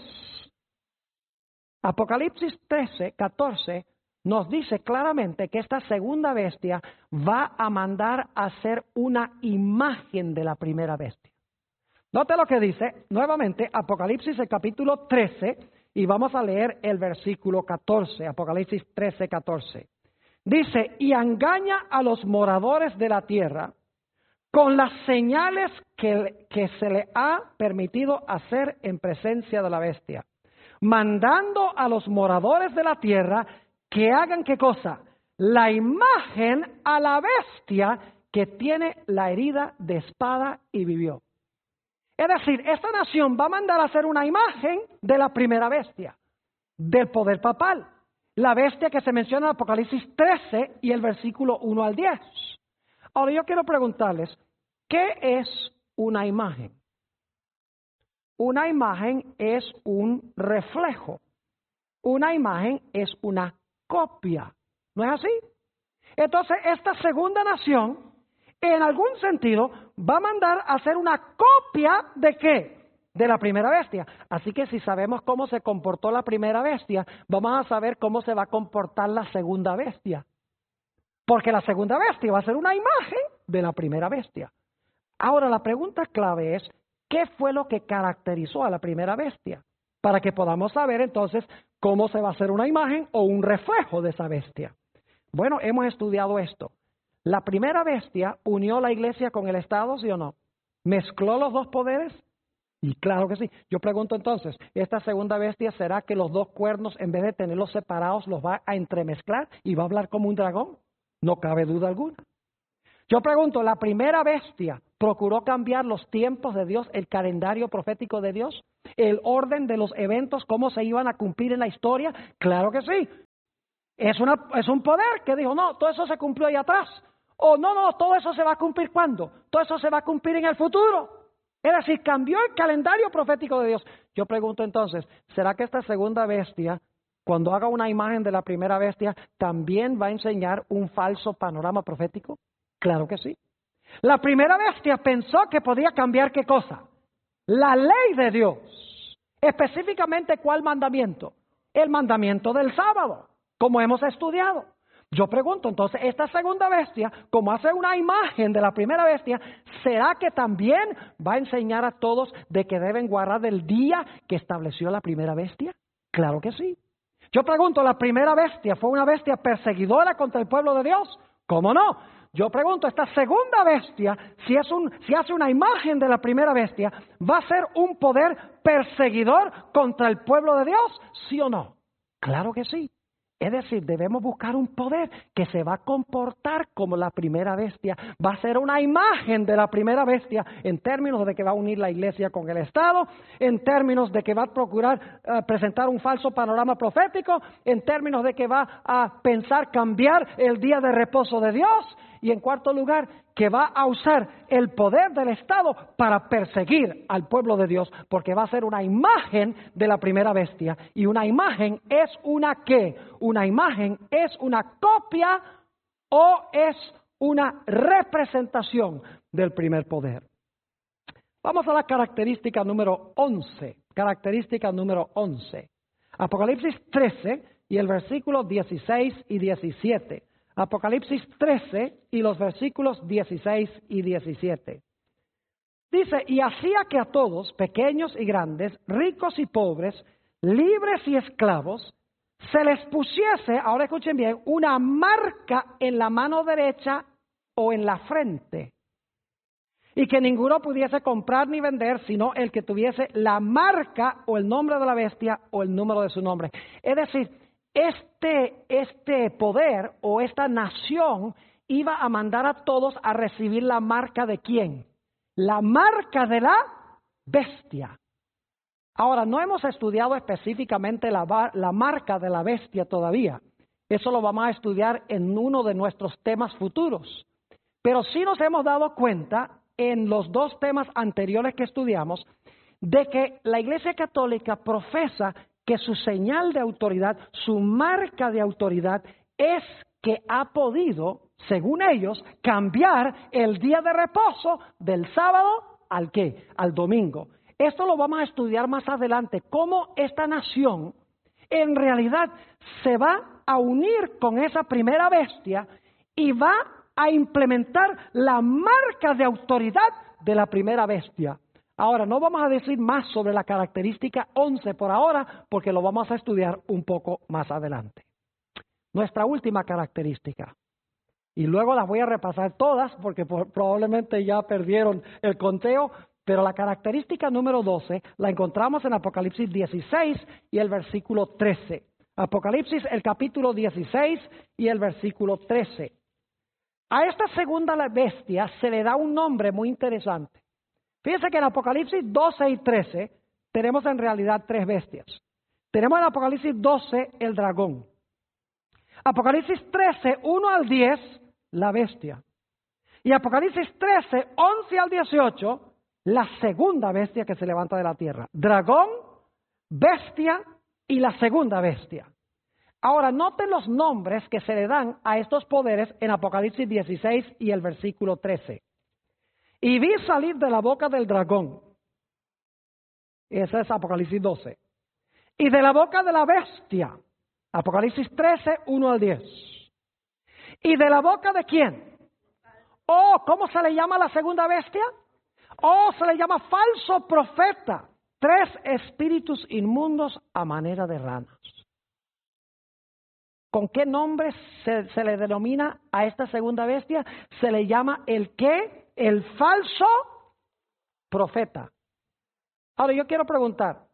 Apocalipsis trece, catorce nos dice claramente que esta segunda bestia va a mandar a hacer una imagen de la primera bestia. Note lo que dice nuevamente Apocalipsis el capítulo trece y vamos a leer el versículo catorce, Apocalipsis trece, catorce. Dice, y engaña a los moradores de la tierra con las señales que, que se le ha permitido hacer en presencia de la bestia, mandando a los moradores de la tierra que hagan ¿qué cosa? La imagen a la bestia que tiene la herida de espada y vivió. Es decir, esta nación va a mandar a hacer una imagen de la primera bestia, del poder papal, la bestia que se menciona en Apocalipsis trece y el versículo uno al diez. Ahora yo quiero preguntarles, ¿qué es una imagen? Una imagen es un reflejo. Una imagen es una copia. ¿No es así? Entonces, esta segunda nación, en algún sentido, va a mandar a hacer una copia ¿de qué? De la primera bestia. Así que si sabemos cómo se comportó la primera bestia, vamos a saber cómo se va a comportar la segunda bestia. Porque la segunda bestia va a ser una imagen de la primera bestia. Ahora, la pregunta clave es, ¿qué fue lo que caracterizó a la primera bestia? Para que podamos saber entonces cómo se va a hacer una imagen o un reflejo de esa bestia. Bueno, hemos estudiado esto. ¿La primera bestia unió la iglesia con el Estado, sí o no? ¿Mezcló los dos poderes? Y claro que sí. Yo pregunto entonces, ¿esta segunda bestia será que los dos cuernos, en vez de tenerlos separados, los va a entremezclar y va a hablar como un dragón? No cabe duda alguna. Yo pregunto, ¿la primera bestia procuró cambiar los tiempos de Dios, el calendario profético de Dios, el orden de los eventos, cómo se iban a cumplir en la historia? Claro que sí. Es, una, es un poder que dijo, no, todo eso se cumplió ahí atrás. O no, no, todo eso se va a cumplir ¿cuándo? Todo eso se va a cumplir en el futuro. Es decir, cambió el calendario profético de Dios. Yo pregunto entonces, ¿será que esta segunda bestia, cuando haga una imagen de la primera bestia, también va a enseñar un falso panorama profético? Claro que sí. La primera bestia pensó que podía cambiar ¿qué cosa? La ley de Dios. Específicamente, ¿cuál mandamiento? El mandamiento del sábado, como hemos estudiado. Yo pregunto, entonces, esta segunda bestia, como hace una imagen de la primera bestia, ¿será que también va a enseñar a todos de que deben guardar el día que estableció la primera bestia? Claro que sí. Yo pregunto, ¿la primera bestia fue una bestia perseguidora contra el pueblo de Dios? ¿Cómo no? Yo pregunto, esta segunda bestia, si, es un, si hace una imagen de la primera bestia, ¿va a ser un poder perseguidor contra el pueblo de Dios? ¿Sí o no? Claro que sí. Es decir, debemos buscar un poder que se va a comportar como la primera bestia. Va a ser una imagen de la primera bestia en términos de que va a unir la iglesia con el Estado, en términos de que va a procurar uh, presentar un falso panorama profético, en términos de que va a pensar cambiar el día de reposo de Dios. Y en cuarto lugar, que va a usar el poder del Estado para perseguir al pueblo de Dios, porque va a ser una imagen de la primera bestia. Y una imagen es una ¿qué? Una imagen es una copia o es una representación del primer poder. Vamos a la característica número once. Característica número once. Apocalipsis trece y el versículo dieciséis y diecisiete. Apocalipsis trece y los versículos dieciséis y diecisiete. Dice, y hacía que a todos, pequeños y grandes, ricos y pobres, libres y esclavos, se les pusiese, ahora escuchen bien, una marca en la mano derecha o en la frente. Y que ninguno pudiese comprar ni vender, sino el que tuviese la marca o el nombre de la bestia o el número de su nombre. Es decir, Este, este poder o esta nación iba a mandar a todos a recibir la marca de ¿quién? La marca de la bestia. Ahora, no hemos estudiado específicamente la, la marca de la bestia todavía. Eso lo vamos a estudiar en uno de nuestros temas futuros. Pero sí nos hemos dado cuenta en los dos temas anteriores que estudiamos de que la Iglesia Católica profesa que su señal de autoridad, su marca de autoridad es que ha podido, según ellos, cambiar el día de reposo del sábado al ¿qué? Al domingo. Esto lo vamos a estudiar más adelante, cómo esta nación en realidad se va a unir con esa primera bestia y va a implementar la marca de autoridad de la primera bestia. Ahora, no vamos a decir más sobre la característica once por ahora, porque lo vamos a estudiar un poco más adelante. Nuestra última característica, y luego las voy a repasar todas, porque por, probablemente ya perdieron el conteo, pero la característica número doce la encontramos en Apocalipsis dieciséis y el versículo trece. Apocalipsis, el capítulo dieciséis y el versículo trece. A esta segunda bestia se le da un nombre muy interesante. Fíjense que en Apocalipsis doce y trece tenemos en realidad tres bestias. Tenemos en Apocalipsis doce el dragón. Apocalipsis trece, uno al diez, la bestia. Y Apocalipsis trece, once al dieciocho, la segunda bestia que se levanta de la tierra. Dragón, bestia y la segunda bestia. Ahora, noten los nombres que se le dan a estos poderes en Apocalipsis dieciséis y el versículo trece. Y vi salir de la boca del dragón. Ese es Apocalipsis doce. Y de la boca de la bestia. Apocalipsis trece, uno al diez. ¿Y de la boca de quién? Oh, ¿cómo se le llama a la segunda bestia? Oh, se le llama falso profeta. Tres espíritus inmundos a manera de ranas. ¿Con qué nombre se, se le denomina a esta segunda bestia? Se le llama el qué, el falso profeta. Ahora yo quiero preguntar,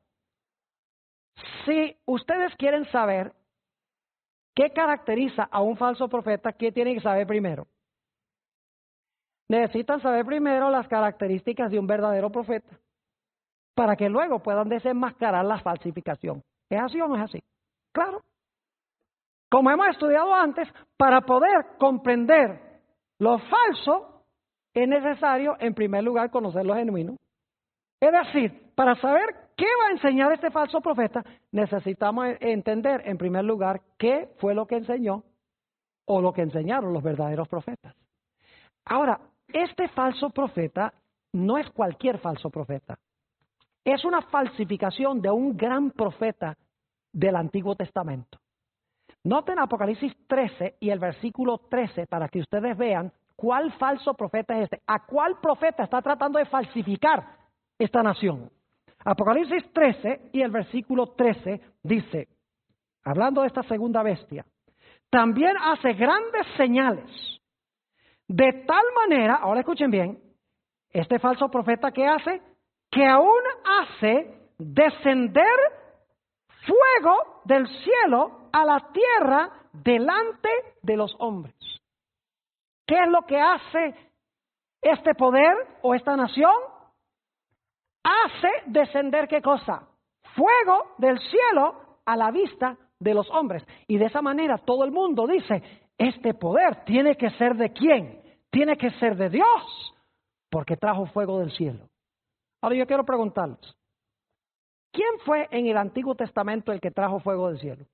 si ustedes quieren saber qué caracteriza a un falso profeta, ¿qué tienen que saber primero? Necesitan saber primero las características de un verdadero profeta, para que luego puedan desenmascarar la falsificación. ¿Es así o no es así? Claro. Como hemos estudiado antes, para poder comprender lo falso, es necesario, en primer lugar, conocer lo genuino. Es decir, para saber qué va a enseñar este falso profeta, necesitamos entender, en primer lugar, qué fue lo que enseñó o lo que enseñaron los verdaderos profetas. Ahora, este falso profeta no es cualquier falso profeta. Es una falsificación de un gran profeta del Antiguo Testamento. Noten Apocalipsis trece y el versículo trece para que ustedes vean cuál falso profeta es este. ¿A cuál profeta está tratando de falsificar esta nación? Apocalipsis trece y el versículo trece dice, hablando de esta segunda bestia, también hace grandes señales. De tal manera, ahora escuchen bien, este falso profeta ¿qué hace? Que aún hace descender fuego del cielo a la tierra delante de los hombres. ¿Qué es lo que hace este poder o esta nación? Hace descender ¿qué cosa? Fuego del cielo a la vista de los hombres. Y de esa manera todo el mundo dice, este poder tiene que ser ¿de quién? Tiene que ser de Dios, porque trajo fuego del cielo. Ahora yo quiero preguntarles, ¿quién fue en el Antiguo Testamento el que trajo fuego del cielo?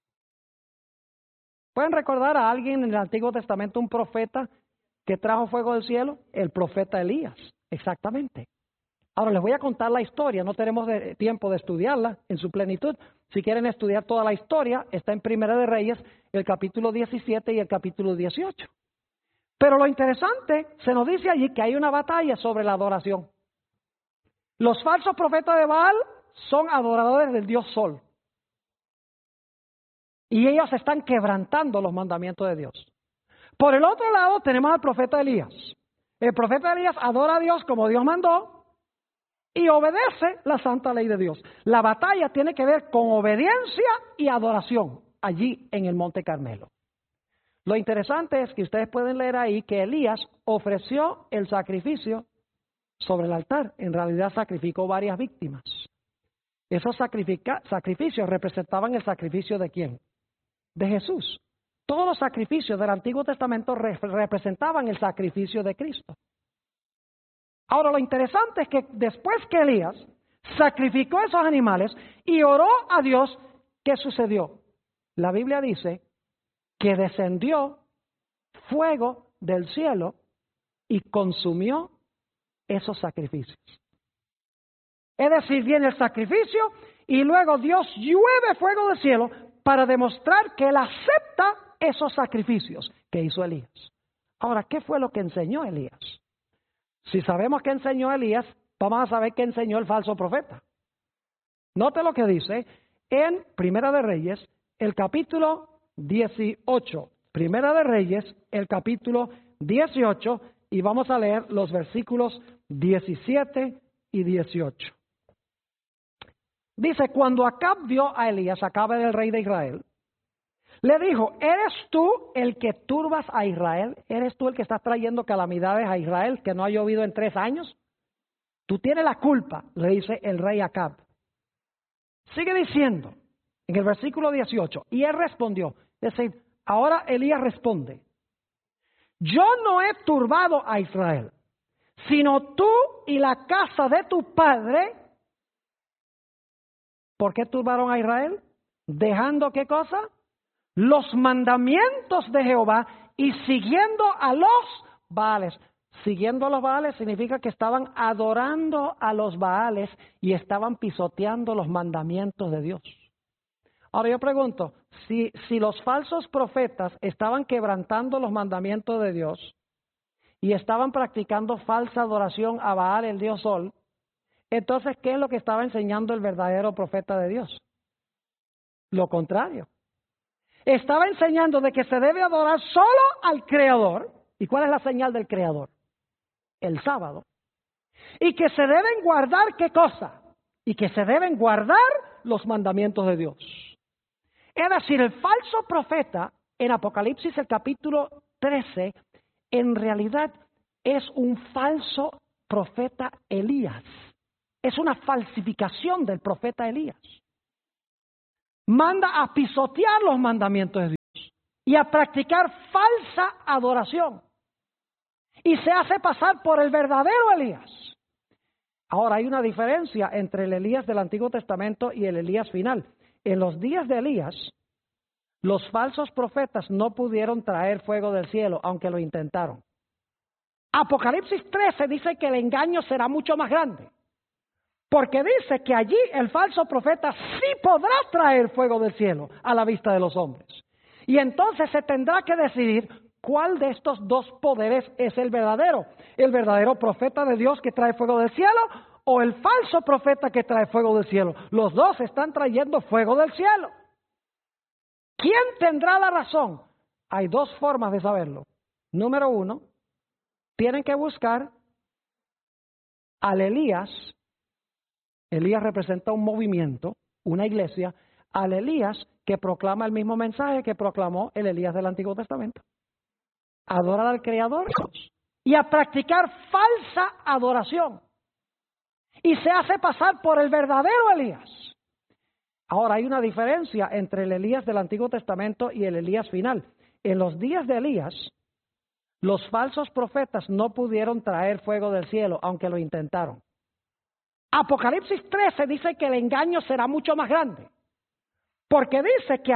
¿Pueden recordar a alguien en el Antiguo Testamento, un profeta que trajo fuego del cielo? El profeta Elías, exactamente. Ahora les voy a contar la historia, no tenemos de, tiempo de estudiarla en su plenitud. Si quieren estudiar toda la historia, está en Primera de Reyes, el capítulo diecisiete y el capítulo dieciocho. Pero lo interesante, se nos dice allí que hay una batalla sobre la adoración. Los falsos profetas de Baal son adoradores del dios Sol. Y ellos están quebrantando los mandamientos de Dios. Por el otro lado tenemos al profeta Elías. El profeta Elías adora a Dios como Dios mandó y obedece la santa ley de Dios. La batalla tiene que ver con obediencia y adoración allí en el Monte Carmelo. Lo interesante es que ustedes pueden leer ahí que Elías ofreció el sacrificio sobre el altar. En realidad sacrificó varias víctimas. Esos sacrificios representaban el sacrificio de ¿quién? De Jesús. Todos los sacrificios del Antiguo Testamento re- representaban el sacrificio de Cristo. Ahora lo interesante es que después que Elías sacrificó esos animales y oró a Dios, ¿qué sucedió? La Biblia dice que descendió fuego del cielo y consumió esos sacrificios. Es decir, viene el sacrificio y luego Dios llueve fuego del cielo para demostrar que Él acepta esos sacrificios que hizo Elías. Ahora, ¿qué fue lo que enseñó Elías? Si sabemos que enseñó Elías, vamos a saber qué enseñó el falso profeta. Note lo que dice en Primera de Reyes, el capítulo dieciocho. Primera de Reyes, el capítulo dieciocho, y vamos a leer los versículos diecisiete y dieciocho. Dice, cuando Acab vio a Elías, Acab era el rey de Israel, le dijo, ¿eres tú el que turbas a Israel? ¿Eres tú el que estás trayendo calamidades a Israel, que no ha llovido en tres años? Tú tienes la culpa, le dice el rey Acab. Sigue diciendo en el versículo dieciocho, y él respondió, es decir, ahora Elías responde, yo no he turbado a Israel, sino tú y la casa de tu padre. ¿Por qué turbaron a Israel? Dejando, ¿qué cosa? Los mandamientos de Jehová y siguiendo a los Baales. Siguiendo a los Baales significa que estaban adorando a los Baales y estaban pisoteando los mandamientos de Dios. Ahora yo pregunto, si, si los falsos profetas estaban quebrantando los mandamientos de Dios y estaban practicando falsa adoración a Baal, el dios Sol, entonces, ¿qué es lo que estaba enseñando el verdadero profeta de Dios? Lo contrario. Estaba enseñando de que se debe adorar solo al Creador. ¿Y cuál es la señal del Creador? El sábado. Y que se deben guardar, ¿qué cosa? Y que se deben guardar los mandamientos de Dios. Es decir, el falso profeta en Apocalipsis, el capítulo trece, en realidad es un falso profeta Elías. Es una falsificación del profeta Elías. Manda a pisotear los mandamientos de Dios y a practicar falsa adoración. Y se hace pasar por el verdadero Elías. Ahora hay una diferencia entre el Elías del Antiguo Testamento y el Elías final. En los días de Elías, los falsos profetas no pudieron traer fuego del cielo, aunque lo intentaron. Apocalipsis trece dice que el engaño será mucho más grande. Porque dice que allí el falso profeta sí podrá traer fuego del cielo a la vista de los hombres. Y entonces se tendrá que decidir cuál de estos dos poderes es el verdadero. El verdadero profeta de Dios que trae fuego del cielo o el falso profeta que trae fuego del cielo. Los dos están trayendo fuego del cielo. ¿Quién tendrá la razón? Hay dos formas de saberlo. Número uno, tienen que buscar al Elías. Elías representa un movimiento, una iglesia, al Elías que proclama el mismo mensaje que proclamó el Elías del Antiguo Testamento. Adorar al Creador y a practicar falsa adoración. Y se hace pasar por el verdadero Elías. Ahora hay una diferencia entre el Elías del Antiguo Testamento y el Elías final. En los días de Elías, los falsos profetas no pudieron traer fuego del cielo, aunque lo intentaron. Apocalipsis trece dice que el engaño será mucho más grande, porque dice que